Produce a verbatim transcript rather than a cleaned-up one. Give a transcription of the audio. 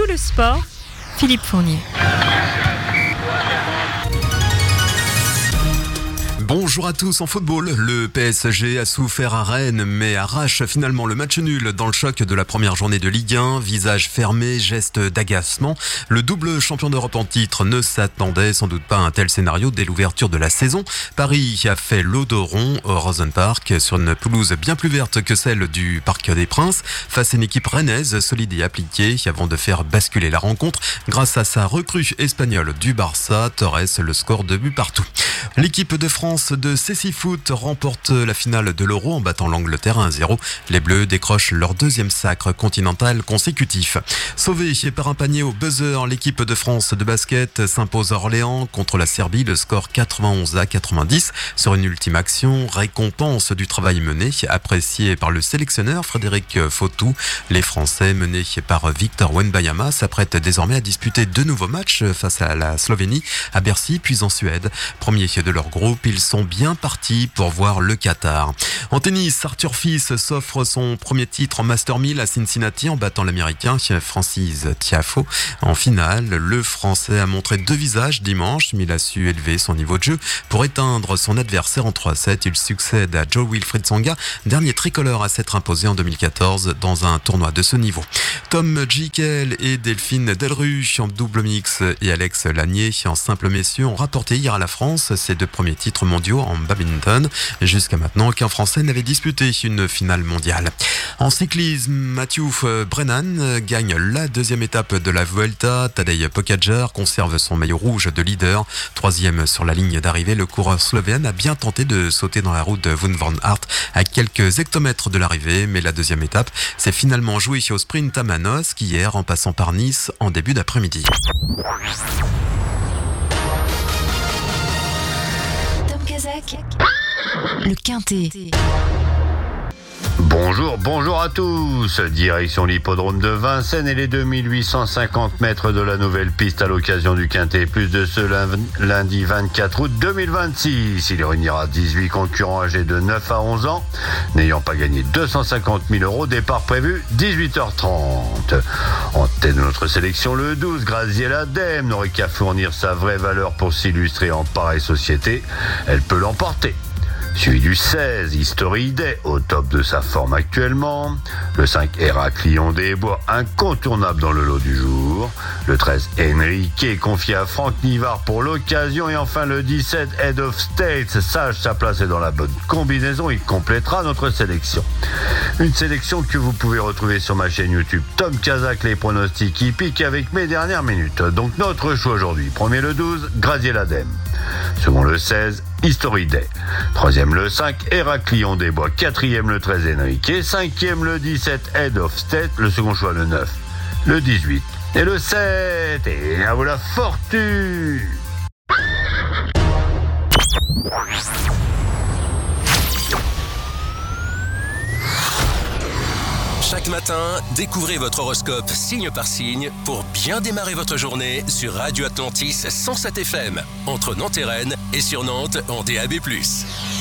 le sport, Philippe Fournier. Bonjour à tous. En football, le P S G a souffert à Rennes mais arrache finalement le match nul dans le choc de la première journée de Ligue un. Visage fermé, geste d'agacement. Le double champion d'Europe en titre ne s'attendait sans doute pas à un tel scénario dès l'ouverture de la saison. Paris a fait l'eau de rond au Rosen Park sur une pelouse bien plus verte que celle du Parc des Princes face à une équipe rennaise solide et appliquée avant de faire basculer la rencontre grâce à sa recrue espagnole du Barça, Torres, le score de but partout. L'équipe de France de Cécifoot remporte la finale de l'Euro en battant l'Angleterre un à zéro. Les Bleus décrochent leur deuxième sacre continental consécutif. Sauvée par un panier au buzzer, l'équipe de France de basket s'impose à Orléans contre la Serbie. Le score quatre-vingt-onze à quatre-vingt-dix sur une ultime action, récompense du travail mené, apprécié par le sélectionneur Frédéric Fautou. Les Français, menés par Victor Wembanyama, s'apprêtent désormais à disputer deux nouveaux matchs face à la Slovénie, à Bercy, puis en Suède. Premier de leur groupe, ils sont bien partis pour voir le Qatar. En tennis, Arthur Fils s'offre son premier titre en Master mille à Cincinnati en battant l'Américain Francis Tiafoe. En finale, le Français a montré deux visages dimanche, mais il a su élever son niveau de jeu pour éteindre son adversaire en trois sept. Il succède à Jo-Wilfried Tsonga, dernier tricolore à s'être imposé en deux mille quatorze dans un tournoi de ce niveau. Tom Jikel et Delphine Delru en double mix et Alex Lanier en simple messieurs ont rapporté hier à la France ses deux premiers titres mondiaux en badminton. Jusqu'à maintenant, aucun Français n'avait disputé une finale mondiale. En cyclisme, Mathieu Brennan gagne la deuxième étape de la Vuelta. Tadej Pogačar conserve son maillot rouge de leader. Troisième sur la ligne d'arrivée, le coureur slovène a bien tenté de sauter dans la route de Wout van Aert à quelques hectomètres de l'arrivée, mais la deuxième étape s'est finalement jouée au sprint à Manosque hier en passant par Nice en début d'après-midi. Le Quintet. Bonjour, bonjour à tous. Direction l'hippodrome de Vincennes et les deux mille huit cent cinquante mètres de la nouvelle piste à l'occasion du Quintet Plus de ce lundi vingt-quatre août deux mille vingt-six. Il réunira dix-huit concurrents âgés de neuf à onze ans, n'ayant pas gagné deux cent cinquante mille euros. Départ prévu dix-huit heures trente. En tête de notre sélection, le douze, Graziella Dem, n'aurait qu'à fournir sa vraie valeur pour s'illustrer en pareille société. Elle peut l'emporter. Suivi du seize, History Day, au top de sa forme actuellement. Le cinq, Héraclion des Bois, incontournable dans le lot du jour. Le treize, Enrique, confié à Franck Nivard pour l'occasion. Et enfin le dix-sept, Head of States, sage sa place est dans la bonne combinaison. Il complétera notre sélection. Une sélection que vous pouvez retrouver sur ma chaîne YouTube Tom Kazak, les pronostics hippiques avec mes dernières minutes. Donc notre choix aujourd'hui. Premier le douze, Graziella Dem. Second le seize, History Day. Troisième le cinq, Héraclion des Bois. Quatrième le treize, Enrique. Cinquième le dix-sept, Head of State. Le second choix le neuf, le dix-huit et le sept. Et à vous la fortune. Chaque matin, découvrez votre horoscope signe par signe pour bien démarrer votre journée sur Radio Atlantis cent sept F M, entre Nantes et Rennes et sur Nantes en D A B plus.